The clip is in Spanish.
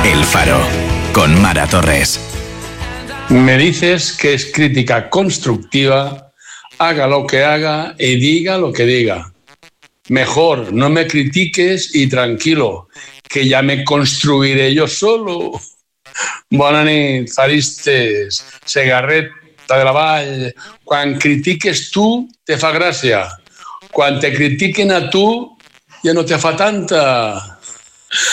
El Faro, con Mara Torres. Me dices que es crítica constructiva, haga lo que haga y diga lo que diga. Mejor no me critiques i tranquilo, que ja me construiré yo solo. Bona nit, faristes, Segarreta de la Vall. Quan critiques tu, te fa gràcia. Quan te critiquen a tu, ja no te fa tanta.